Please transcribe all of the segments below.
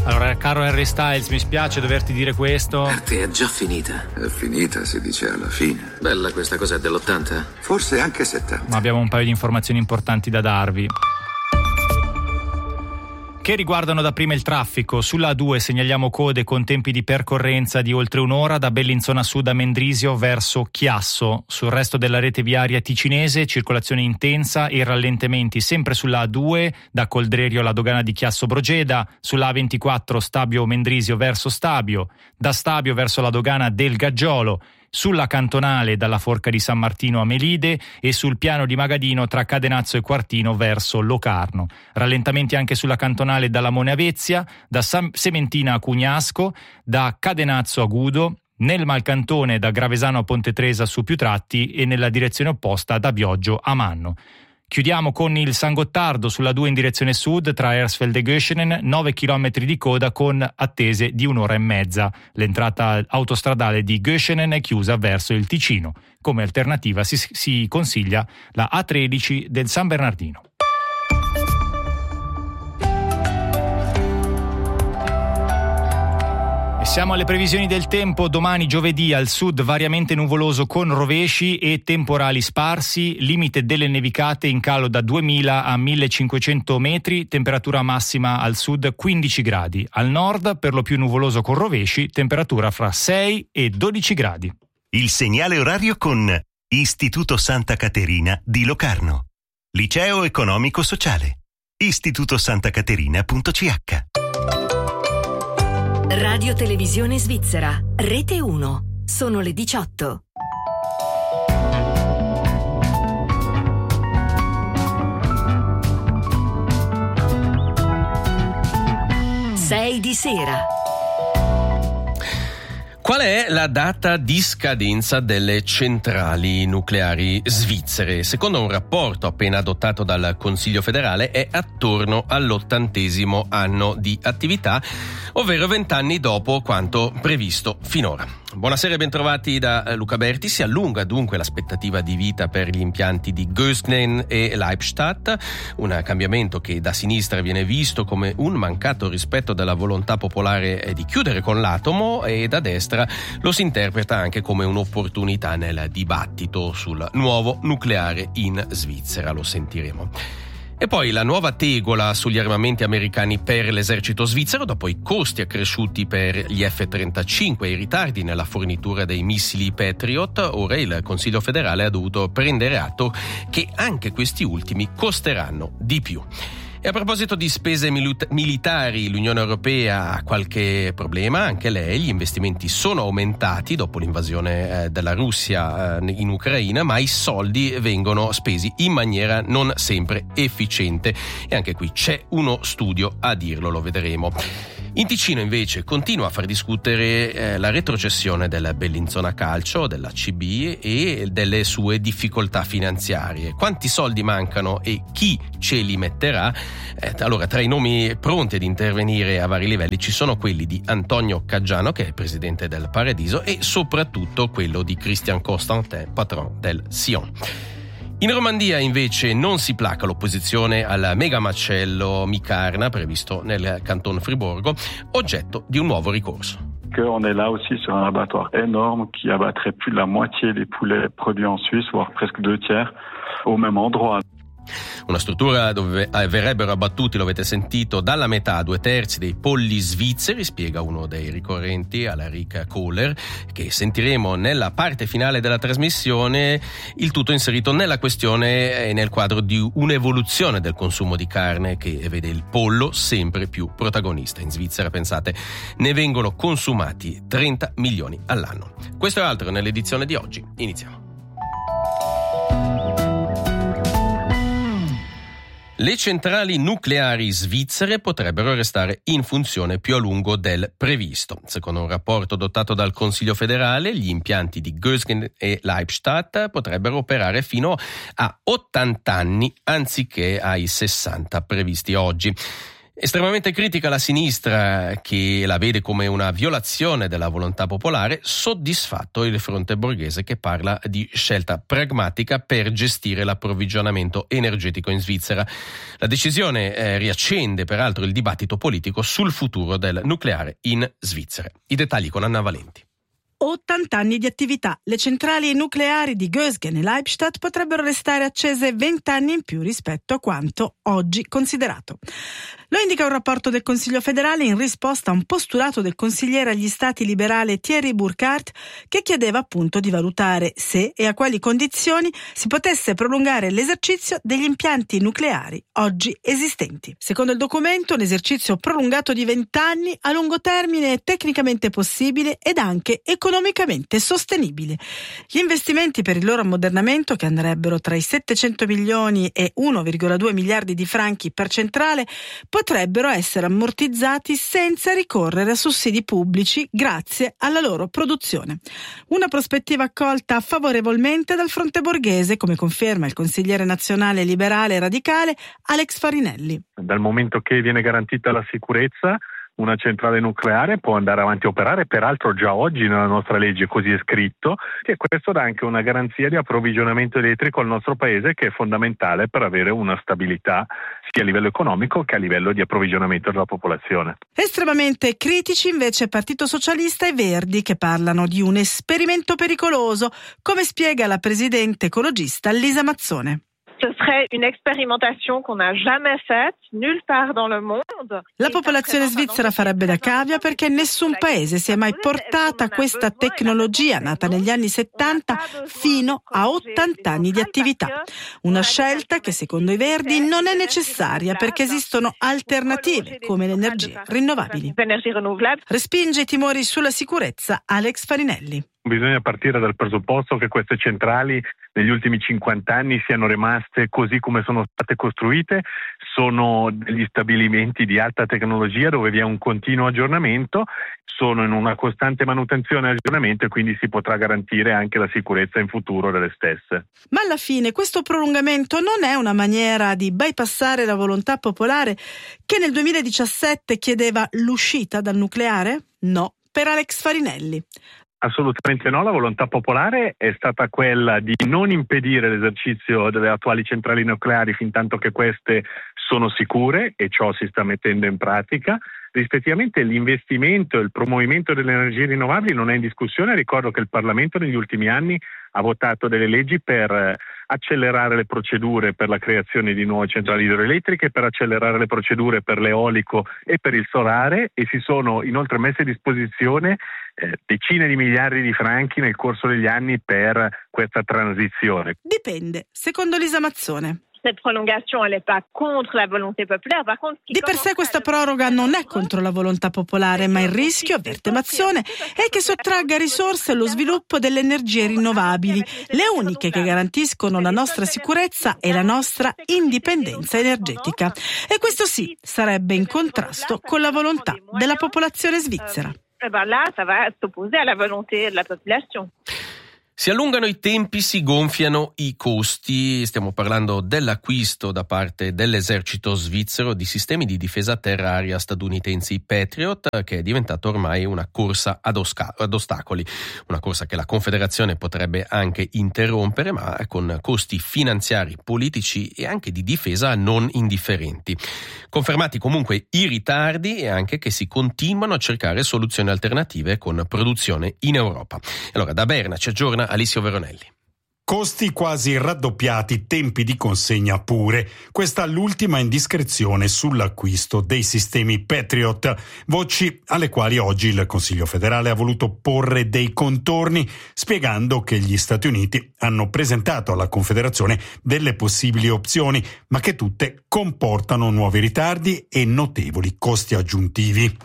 Allora, caro Harry Styles, mi spiace doverti dire questo. Per te è già finita. È finita, si dice alla fine. Bella questa cosa, è dell'80? Forse anche 70. Ma abbiamo un paio di informazioni importanti da darvi, che riguardano dapprima il traffico. Sulla A2 segnaliamo code con tempi di percorrenza di oltre un'ora da Bellinzona Sud a Mendrisio verso Chiasso. Sul resto della rete viaria ticinese circolazione intensa e rallentamenti sempre sulla A2 da Coldrerio alla dogana di Chiasso Brogeda, sulla A24 Stabio Mendrisio verso Stabio, da Stabio verso la dogana del Gaggiolo, sulla cantonale dalla Forca di San Martino a Melide e sul piano di Magadino tra Cadenazzo e Quartino verso Locarno. Rallentamenti anche sulla cantonale dalla Mone a Vezia, da Sementina a Cugnasco, da Cadenazzo a Gudo, nel Malcantone da Gravesano a Ponte Tresa su più tratti e nella direzione opposta da Bioggio a Manno. Chiudiamo con il San Gottardo sulla 2 in direzione sud tra Hersfeld e Göschenen, 9 km di coda con attese di un'ora e mezza. L'entrata autostradale di Göschenen è chiusa verso il Ticino. Come alternativa si consiglia la A13 del San Bernardino. Siamo alle previsioni del tempo. Domani giovedì al sud variamente nuvoloso con rovesci e temporali sparsi, limite delle nevicate in calo da 2000 a 1500 metri, temperatura massima al sud 15 gradi, al nord per lo più nuvoloso con rovesci, temperatura fra 6 e 12 gradi. Il segnale orario con Istituto Santa Caterina di Locarno, Liceo Economico Sociale, istitutosantacaterina.ch. Radio Televisione Svizzera, Rete 1, sono le 18. Sei di sera. Qual è la data di scadenza delle centrali nucleari svizzere? Secondo un rapporto appena adottato dal Consiglio federale è attorno all'80° anno di attività, ovvero 20 anni dopo quanto previsto finora. Buonasera e bentrovati da Luca Berti. Si allunga dunque l'aspettativa di vita per gli impianti di Göschenen e Leibstadt, un cambiamento che da sinistra viene visto come un mancato rispetto della volontà popolare di chiudere con l'atomo, e da destra lo si interpreta anche come un'opportunità nel dibattito sul nuovo nucleare in Svizzera, lo sentiremo. E poi la nuova tegola sugli armamenti americani per l'esercito svizzero dopo i costi accresciuti per gli F-35 e i ritardi nella fornitura dei missili Patriot. Ora il Consiglio federale ha dovuto prendere atto che anche questi ultimi costeranno di più. E a proposito di spese militari, l'Unione Europea ha qualche problema, anche lei. Gli investimenti sono aumentati dopo l'invasione della Russia in Ucraina, ma i soldi vengono spesi in maniera non sempre efficiente. E anche qui c'è uno studio a dirlo, lo vedremo. In Ticino invece continua a far discutere la retrocessione del Bellinzona Calcio, della CB, e delle sue difficoltà finanziarie. Quanti soldi mancano e chi ce li metterà? Allora, tra i nomi pronti ad intervenire a vari livelli ci sono quelli di Antonio Caggiano, che è presidente del Paradiso, e soprattutto quello di Christian Constantin, patron del Sion. In Romandia invece non si placa l'opposizione al mega macello Micarna previsto nel canton Friburgo, oggetto di un nuovo ricorso. On est là aussi sur un abattoir énorme qui abattrait plus de la moitié des poulets produits en Suisse, voire presque 2/3 au même endroit. Una struttura dove verrebbero abbattuti, lo avete sentito, dalla metà a 2/3 dei polli svizzeri, spiega uno dei ricorrenti, Alaric Kohler, che sentiremo nella parte finale della trasmissione, il tutto inserito nella questione e nel quadro di un'evoluzione del consumo di carne che vede il pollo sempre più protagonista. In Svizzera, pensate, ne vengono consumati 30 milioni all'anno. Questo e altro nell'edizione di oggi. Iniziamo. Le centrali nucleari svizzere potrebbero restare in funzione più a lungo del previsto. Secondo un rapporto adottato dal Consiglio federale, gli impianti di Göschenen e Leibstadt potrebbero operare fino a 80 anni anziché ai 60 previsti oggi. Estremamente critica la sinistra, che la vede come una violazione della volontà popolare. Soddisfatto il fronte borghese, che parla di scelta pragmatica per gestire l'approvvigionamento energetico in Svizzera. La decisione riaccende peraltro il dibattito politico sul futuro del nucleare in Svizzera. I dettagli con Anna Valenti. 80 anni di attività. Le centrali nucleari di Gösgen e Leibstadt potrebbero restare accese 20 anni in più rispetto a quanto oggi considerato. Lo indica un rapporto del Consiglio federale in risposta a un postulato del consigliere agli stati liberale Thierry Burkhardt, che chiedeva appunto di valutare se e a quali condizioni si potesse prolungare l'esercizio degli impianti nucleari oggi esistenti. Secondo il documento, l'esercizio prolungato di 20 anni a lungo termine è tecnicamente possibile ed anche economicamente sostenibile. Gli investimenti per il loro ammodernamento, che andrebbero tra i 700 milioni e 1,2 miliardi di franchi per centrale, potrebbero essere ammortizzati senza ricorrere a sussidi pubblici grazie alla loro produzione. Una prospettiva accolta favorevolmente dal fronte borghese, come conferma il consigliere nazionale liberale e radicale Alex Farinelli. Dal momento che viene garantita la sicurezza, una centrale nucleare può andare avanti a operare, peraltro già oggi nella nostra legge così è scritto, e questo dà anche una garanzia di approvvigionamento elettrico al nostro paese, che è fondamentale per avere una stabilità sia a livello economico che a livello di approvvigionamento della popolazione. Estremamente critici invece Partito Socialista e Verdi, che parlano di un esperimento pericoloso, come spiega la presidente ecologista Lisa Mazzone. Ce serait une expérimentation qu'on n'a jamais faite nulle part dans le monde. La popolazione svizzera farebbe da cavia, perché in nessun paese si è mai portata questa tecnologia nata negli anni 70 fino a 80 anni di attività. Una scelta che secondo i Verdi non è necessaria, perché esistono alternative come le energie rinnovabili. Respinge i timori sulla sicurezza Alex Farinelli. Bisogna partire dal presupposto che queste centrali negli ultimi 50 anni siano rimaste così come sono state costruite. Sono degli stabilimenti di alta tecnologia dove vi è un continuo aggiornamento, sono in una costante manutenzione e aggiornamento, e quindi si potrà garantire anche la sicurezza in futuro delle stesse. Ma alla fine questo prolungamento non è una maniera di bypassare la volontà popolare, che nel 2017 chiedeva l'uscita dal nucleare? No, per Alex Farinelli. Assolutamente no, la volontà popolare è stata quella di non impedire l'esercizio delle attuali centrali nucleari fin tanto che queste sono sicure, e ciò si sta mettendo in pratica. Rispettivamente l'investimento e il promuovimento delle energie rinnovabili non è in discussione. Ricordo che il Parlamento negli ultimi anni ha votato delle leggi per accelerare le procedure per la creazione di nuove centrali idroelettriche, per accelerare le procedure per l'eolico e per il solare, e si sono inoltre messe a disposizione decine di miliardi di franchi nel corso degli anni per questa transizione. Dipende, secondo Lisa Mazzone. Cette prolongation, elle n'est pas contre la volonté populaire. Par contre, di per sé questa proroga non è contro la volontà popolare, ma il rischio, avverte Mazzone, è che sottragga risorse allo sviluppo delle energie rinnovabili, le uniche che garantiscono la nostra sicurezza e la nostra indipendenza energetica. E questo sì, sarebbe in contrasto con la volontà della popolazione svizzera. Là, ça va s'opposer à la volonté de la population. Si allungano i tempi, si gonfiano i costi. Stiamo parlando dell'acquisto da parte dell'esercito svizzero di sistemi di difesa terra-aria statunitensi Patriot, che è diventato ormai una corsa ad ostacoli. Una corsa che la Confederazione potrebbe anche interrompere, ma con costi finanziari, politici e anche di difesa non indifferenti. Confermati comunque i ritardi, e anche che si continuano a cercare soluzioni alternative con produzione in Europa. Allora, da Berna ci aggiorna Alessio Veronelli. Costi quasi raddoppiati, tempi di consegna pure. Questa l'ultima indiscrezione sull'acquisto dei sistemi Patriot, voci alle quali oggi il Consiglio federale ha voluto porre dei contorni, spiegando che gli Stati Uniti hanno presentato alla Confederazione delle possibili opzioni, ma che tutte comportano nuovi ritardi e notevoli costi aggiuntivi.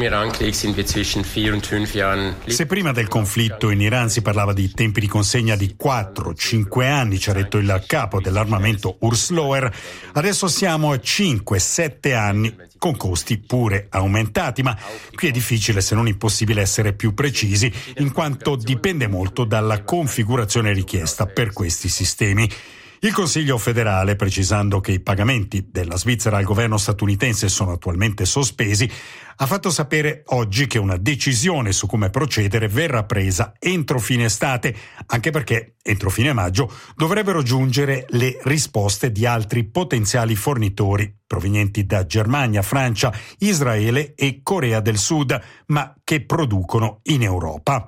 Se prima del conflitto in Iran si parlava di tempi di consegna di 4-5 anni, ci ha detto il capo dell'armamento Urs Loher, adesso siamo a 5-7 anni, con costi pure aumentati, ma qui è difficile se non impossibile essere più precisi, in quanto dipende molto dalla configurazione richiesta per questi sistemi. Il Consiglio federale, precisando che i pagamenti della Svizzera al governo statunitense sono attualmente sospesi, ha fatto sapere oggi che una decisione su come procedere verrà presa entro fine estate, anche perché entro fine maggio dovrebbero giungere le risposte di altri potenziali fornitori provenienti da Germania, Francia, Israele e Corea del Sud, ma che producono in Europa.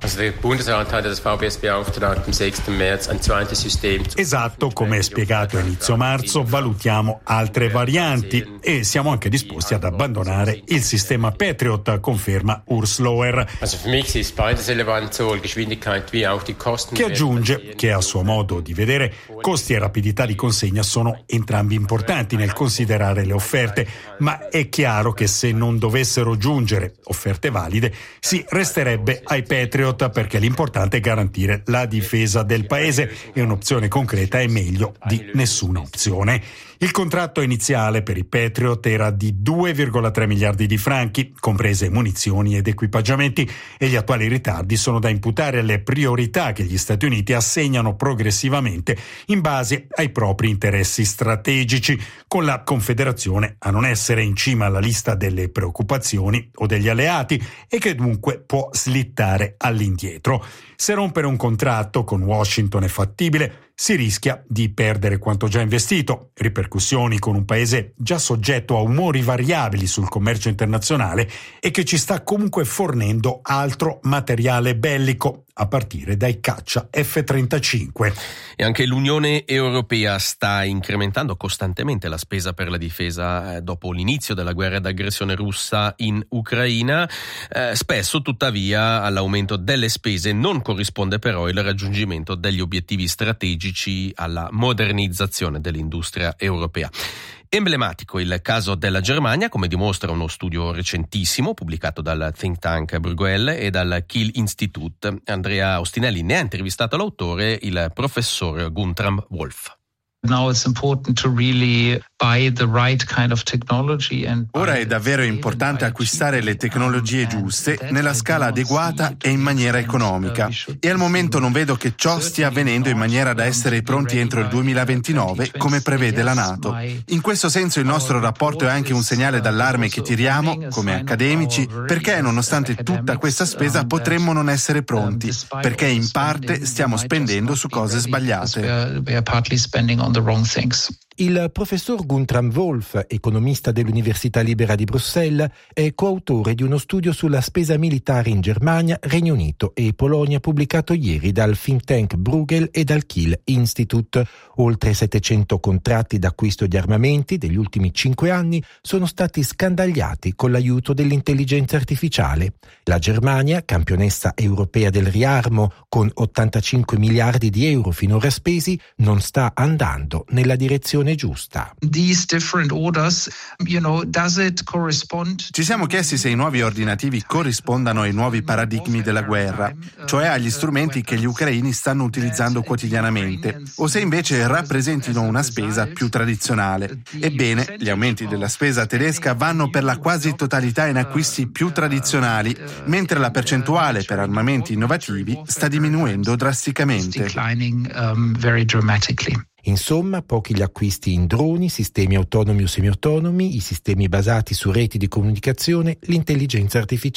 Esatto, come spiegato a inizio marzo, valutiamo altre varianti e siamo anche disposti ad abbandonare il sistema Patriot, conferma Urs Loher, che aggiunge che a suo modo di vedere costi e rapidità di consegna sono entrambi importanti nel considerare le offerte, ma è chiaro che se non dovessero giungere offerte valide si resterebbe ai Patriot, perché l'importante è garantire la difesa del paese e un'opzione concreta è meglio di nessuna opzione. Il contratto iniziale per i Patriot era di 2,3 miliardi di franchi, comprese munizioni ed equipaggiamenti, e gli attuali ritardi sono da imputare alle priorità che gli Stati Uniti assegnano progressivamente in base ai propri interessi strategici, con la Confederazione a non essere in cima alla lista delle preoccupazioni o degli alleati e che dunque può slittare all'indietro. Se rompere un contratto con Washington è fattibile, si rischia di perdere quanto già investito, ripercussioni con un paese già soggetto a umori variabili sul commercio internazionale e che ci sta comunque fornendo altro materiale bellico, a partire dai caccia F-35. E anche l'Unione Europea sta incrementando costantemente la spesa per la difesa dopo l'inizio della guerra d'aggressione russa in Ucraina. Spesso, tuttavia, all'aumento delle spese non corrisponde però il raggiungimento degli obiettivi strategici alla modernizzazione dell'industria europea. Emblematico il caso della Germania, come dimostra uno studio recentissimo pubblicato dal think tank Bruegel e dal Kiel Institut. Andrea Ostinelli ne ha intervistato l'autore, il professor Guntram Wolf. Ora è davvero importante acquistare le tecnologie giuste nella scala adeguata e in maniera economica. E al momento non vedo che ciò stia avvenendo in maniera da essere pronti entro il 2029, come prevede la NATO. In questo senso il nostro rapporto è anche un segnale d'allarme che tiriamo, come accademici, perché nonostante tutta questa spesa potremmo non essere pronti, perché in parte stiamo spendendo su cose sbagliate. Il professor Guntram Wolf, economista dell'Università Libera di Bruxelles, è coautore di uno studio sulla spesa militare in Germania, Regno Unito e Polonia pubblicato ieri dal think tank Bruegel e dal Kiel Institut. Oltre 700 contratti d'acquisto di armamenti degli ultimi 5 anni sono stati scandagliati con l'aiuto dell'intelligenza artificiale. La Germania, campionessa europea del riarmo, con 85 miliardi di euro finora spesi, non sta andando nella direzione giusta. Ci siamo chiesti se i nuovi ordinativi corrispondano ai nuovi paradigmi della guerra, cioè agli strumenti che gli ucraini stanno utilizzando quotidianamente, o se invece rappresentino una spesa più tradizionale. Ebbene, gli aumenti della spesa tedesca vanno per la quasi totalità in acquisti più tradizionali, mentre la percentuale per armamenti innovativi sta diminuendo drasticamente. Insomma, pochi gli acquisti in droni, sistemi autonomi o semiautonomi, i sistemi basati su reti di comunicazione, l'intelligenza artificiale.